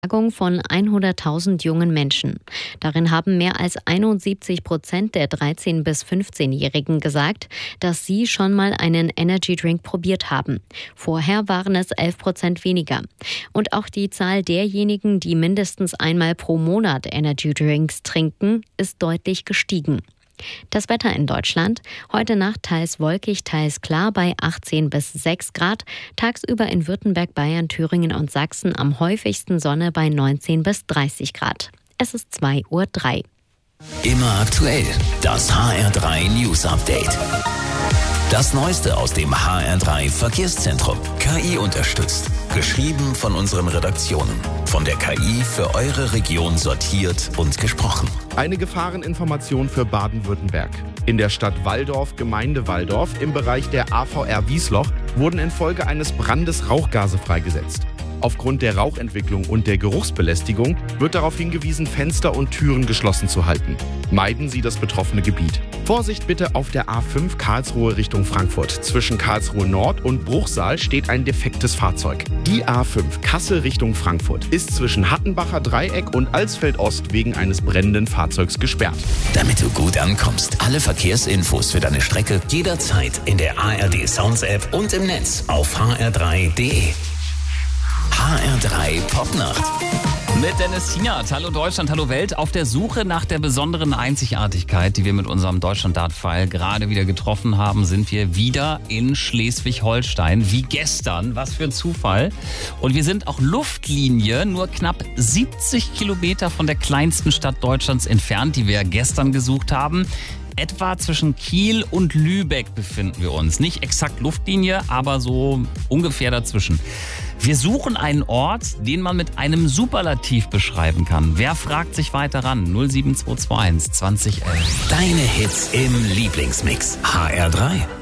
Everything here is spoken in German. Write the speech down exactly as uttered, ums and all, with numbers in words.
Von hunderttausend jungen Menschen. Darin haben mehr als einundsiebzig Prozent der dreizehn- bis fünfzehnjährigen gesagt, dass sie schon mal einen Energy Drink probiert haben. Vorher waren es elf Prozent weniger. Und auch die Zahl derjenigen, die mindestens einmal pro Monat Energy Drinks trinken, ist deutlich gestiegen. Das Wetter in Deutschland. Heute Nacht teils wolkig, teils klar bei achtzehn bis sechs Grad. Tagsüber in Württemberg, Bayern, Thüringen und Sachsen am häufigsten Sonne bei neunzehn bis dreißig Grad. Es ist zwei Uhr drei. Immer aktuell. Das H R drei News Update. Das Neueste aus dem H R drei Verkehrszentrum. K I unterstützt. Geschrieben von unseren Redaktionen. Von der K I für eure Region sortiert und gesprochen. Eine Gefahreninformation für Baden-Württemberg. In der Stadt Walldorf, Gemeinde Walldorf, im Bereich der A V R Wiesloch, wurden infolge eines Brandes Rauchgase freigesetzt. Aufgrund der Rauchentwicklung und der Geruchsbelästigung wird darauf hingewiesen, Fenster und Türen geschlossen zu halten. Meiden Sie das betroffene Gebiet. Vorsicht bitte auf der A fünf Karlsruhe Richtung Frankfurt. Zwischen Karlsruhe Nord und Bruchsal steht ein defektes Fahrzeug. Die A fünf Kassel Richtung Frankfurt ist zwischen Hattenbacher Dreieck und Alsfeld Ost wegen eines brennenden Fahrzeugs gesperrt. Damit du gut ankommst, alle Verkehrsinfos für deine Strecke jederzeit in der A R D Sounds App und im Netz auf h r drei punkt d e. H R drei Popnacht. Mit Dennis Hienert. Hallo Deutschland, hallo Welt. Auf der Suche nach der besonderen Einzigartigkeit, die wir mit unserem Deutschland-Dart-File gerade wieder getroffen haben, sind wir wieder in Schleswig-Holstein. Wie gestern. Was für ein Zufall. Und wir sind auch Luftlinie nur knapp siebzig Kilometer von der kleinsten Stadt Deutschlands entfernt, die wir gestern gesucht haben. Etwa zwischen Kiel und Lübeck befinden wir uns. Nicht exakt Luftlinie, aber so ungefähr dazwischen. Wir suchen einen Ort, den man mit einem Superlativ beschreiben kann. Wer fragt sich weiter ran? null sieben zwei zwei eins zwanzig elf. Deine Hits im Lieblingsmix. H R drei.